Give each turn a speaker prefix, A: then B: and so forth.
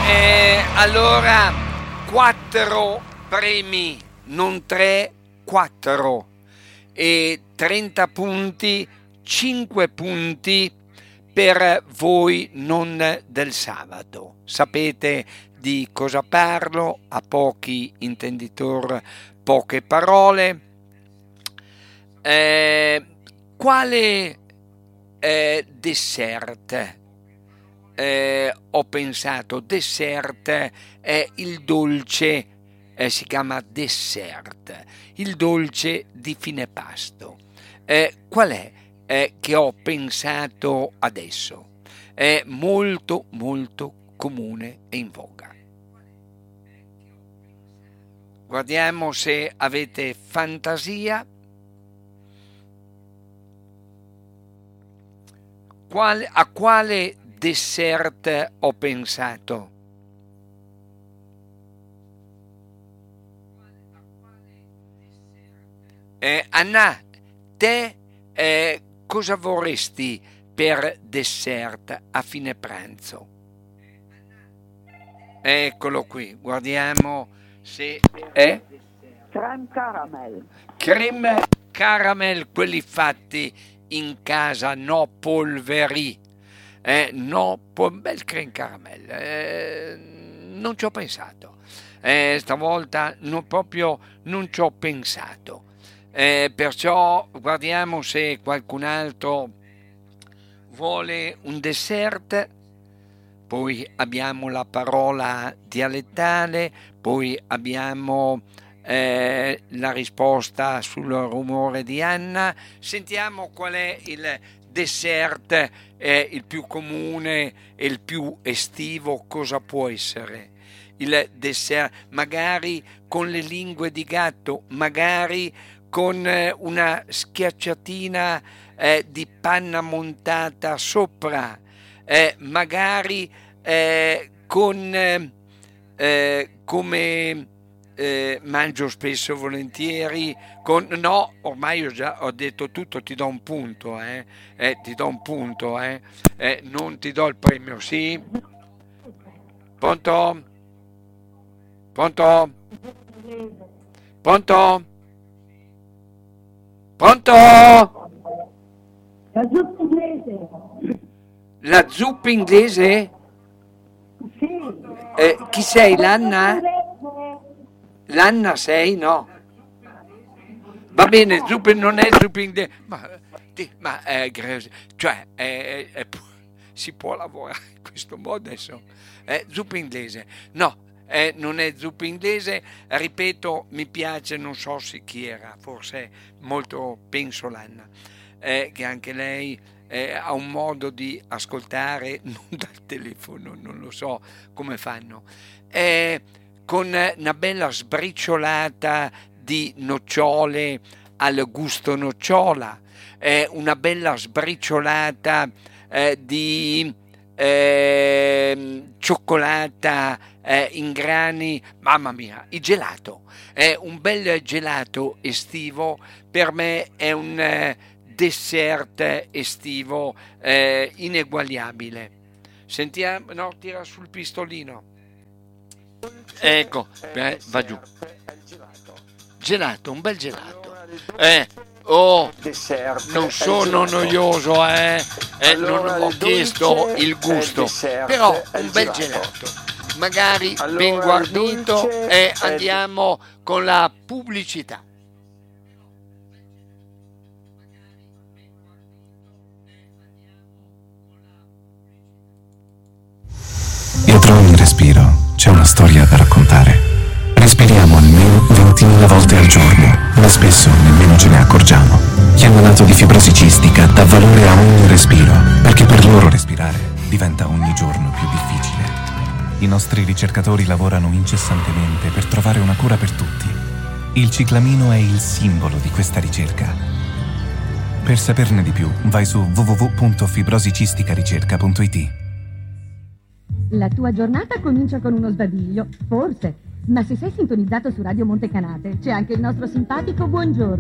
A: Allora, 4 premi, non 3, 4 e 30 punti, 5 punti per voi non del sabato. Sapete di cosa parlo? A pochi intenditor, poche parole. Quale dessert? Ho pensato, dessert è il dolce, si chiama dessert, il dolce di fine pasto. Qual è che ho pensato adesso? È molto molto comune e in voga. Guardiamo se avete fantasia. A quale dessert ho pensato? Anna, te cosa vorresti per dessert a fine pranzo? Eccolo qui, guardiamo se è
B: Creme caramel.
A: creme caramel, quelli fatti in casa, no polveri. Bel creme caramel, non ci ho pensato, stavolta proprio non ci ho pensato, perciò guardiamo se qualcun altro vuole un dessert. Poi abbiamo la parola dialettale, poi abbiamo la risposta sul rumore di Anna. Sentiamo qual è il dessert il più comune e il più estivo. Cosa può essere il dessert? Magari con le lingue di gatto, magari con una schiacciatina di panna montata sopra, magari con come mangio spesso e volentieri no, ormai ho detto tutto, ti do un punto, ti do un punto, non ti do il premio, sì? Pronto? Pronto? Pronto? Pronto?
B: La zuppa inglese.
A: La zuppa inglese?
B: Sì.
A: Chi sei, Lanna? Lanna sei? No. Va bene, zuppa non è zuppa inglese, cioè si può lavorare in questo modo adesso. Zuppa inglese? No, non è zuppa inglese, ripeto, mi piace, non so se chi era, forse molto, penso Lanna, che anche lei ha un modo di ascoltare non dal telefono, non lo so come fanno, con una bella sbriciolata di nocciole al gusto nocciola, una bella sbriciolata di cioccolata in grani, mamma mia, il gelato, un bel gelato estivo per me è un dessert estivo ineguagliabile. Sentiamo, no, tira sul pistolino. Ecco, va giù. Gelato, un bel gelato. Non sono noioso, non ho chiesto il gusto, però un bel gelato, magari ben guarnito, e andiamo con la pubblicità.
C: Dietro ogni respiro c'è una storia da raccontare. Respiriamo almeno 20.000 volte al giorno, ma spesso nemmeno ce ne accorgiamo. Chi è malato di fibrosi cistica dà valore a ogni respiro, perché per loro respirare diventa ogni giorno più difficile. I nostri ricercatori lavorano incessantemente per trovare una cura per tutti. Il ciclamino è il simbolo di questa ricerca. Per saperne di più, vai su www.fibrosicisticaRicerca.it.
D: La tua giornata comincia con uno sbadiglio, forse, ma se sei sintonizzato su Radio Montecanate c'è anche il nostro simpatico buongiorno.